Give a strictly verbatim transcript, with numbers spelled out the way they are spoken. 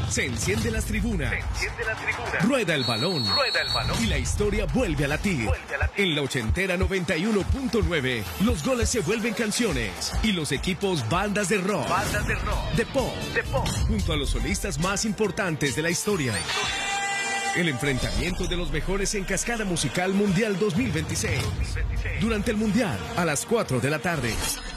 Se enciende las tribunas. Se enciende la tribuna. Rueda el balón. Rueda el balón. Y la historia vuelve a latir. Vuelve a latir. En la ochentera noventa y uno punto nueve, los goles se vuelven canciones. Y los equipos bandas de rock. Bandas de rock. De pop. De pop. Junto a los solistas más importantes de la historia. El enfrentamiento de los mejores en Cascada Musical Mundial dos mil veintiséis. dos mil veintiséis. Durante el Mundial, a las cuatro de la tarde.